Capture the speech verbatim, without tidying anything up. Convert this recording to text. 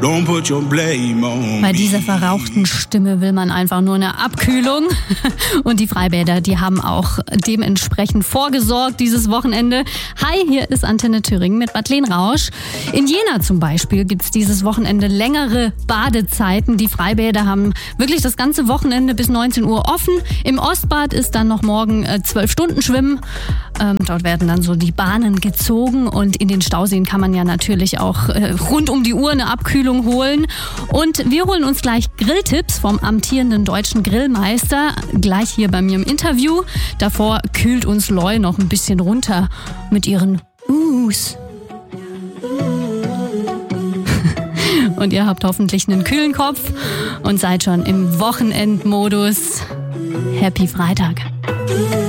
don't put your blame on me. Bei dieser verrauchten Stimme will man einfach nur eine Abkühlung. Und die Freibäder, die haben auch dementsprechend vorgesorgt dieses Wochenende. Hi, hier ist Antenne Thüringen mit Madeleine Rausch. In Jena zum Beispiel gibt es dieses Wochenende längere Badezeiten. Die Freibäder haben wirklich das ganze Wochenende bis neunzehn Uhr offen. Im Ostbad ist dann noch morgen zwölf Stunden Schwimmen. Ähm, dort werden dann so die Bahnen gezogen und in den Stauseen kann man ja natürlich auch äh, rund um die Uhr eine Abkühlung holen. Und wir holen uns gleich Grilltipps vom amtierenden deutschen Grillmeister, gleich hier bei mir im Interview. Davor kühlt uns Loi noch ein bisschen runter mit ihren Us. Und ihr habt hoffentlich einen kühlen Kopf und seid schon im Wochenendmodus. Happy Freitag.